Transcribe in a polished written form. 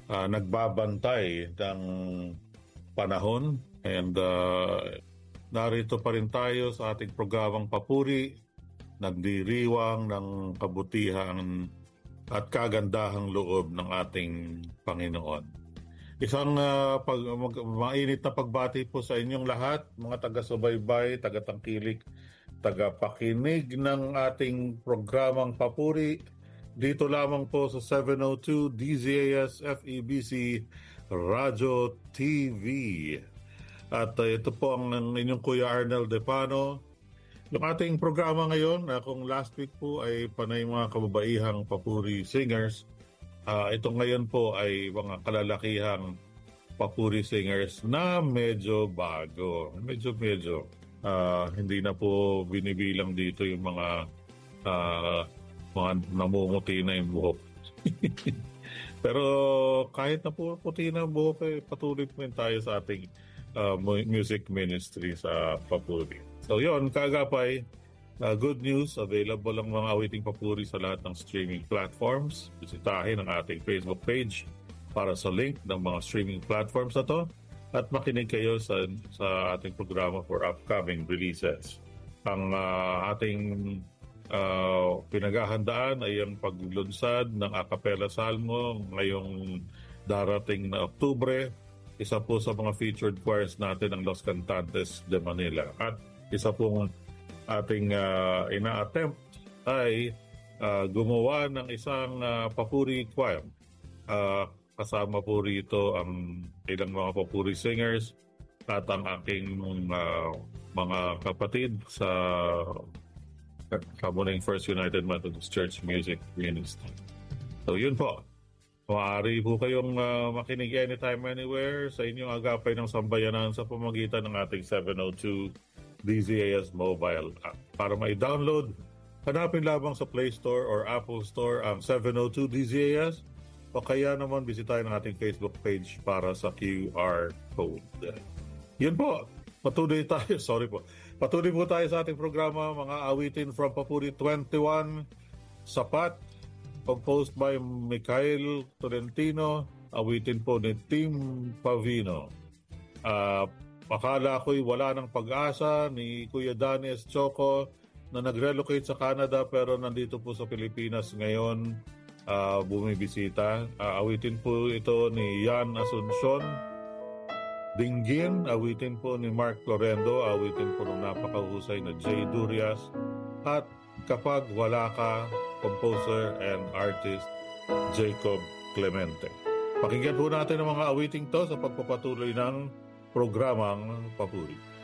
nagbabantay ng panahon and narito pa rin tayo sa ating programang papuri, nagdiriwang ng kabutihan at kagandahang loob ng ating Panginoon. Isang mainit na pagbati po sa inyong lahat, mga taga-subaybay, taga-tangkilik, taga-pakinig ng ating programang papuri. Dito lamang po sa 702 DZAS FEBC Radio TV. At ito po ang inyong Kuya Arnel Depano. Yung ating programa ngayon, kung last week po ay panay mga kababaihang papuri singers, ito ngayon po ay mga kalalakihang papuri singers na medyo bago. Medyo hindi na po binibilang dito yung mga namumuti na yung buhok. Pero kahit na po puti na buhok, patuloy po rin tayo sa ating music ministry sa papuri. So yun, kagapay, good news, available ang mga awiting papuri sa lahat ng streaming platforms. Bisitahin ang ating Facebook page para sa link ng mga streaming platforms na to at makinig kayo sa ating programa for upcoming releases. Ang ating pinaghahandaan ay ang paglunsad ng a cappella salmo ngayong darating na Oktubre. Isa po sa mga featured choirs natin ang Los Cantantes de Manila. At isa pong ating ina-attempt ay gumawa ng isang papuri choir. Kasama po rito ang ilang mga papuri singers at ang aking mga kapatid sa Kamuning First United Methodist Church Music Ministry. So yun po. Maaari po kayong makinig anytime, anywhere sa inyong agapay ng sambayanan sa pamagitan ng ating 702 DZAS mobile app. Para ma-download, hanapin lamang sa Play Store or Apple Store ang 702 DZAS o kaya naman bisitahin ang ating Facebook page para sa QR code. Yun po, patuloy po tayo sa ating programa, mga awitin from Papuri 21, Sapat, composed by Mikhail Tolentino, awitin po ni Tim Pavino. Akala ko'y wala ng pag-asa ni Kuya Danny S. Choco na nag-relocate sa Canada pero nandito po sa Pilipinas ngayon bumibisita. Awitin po ito ni Yan Asuncion. Dinggin, awitin po ni Mark Lorendo, awitin po ng napakahusay na Jay Durias. At Kapag Wala Ka, composer and artist Jacob Clemente. Pakinggan po natin ang mga awiting to sa pagpapatuloy ng programang papuri.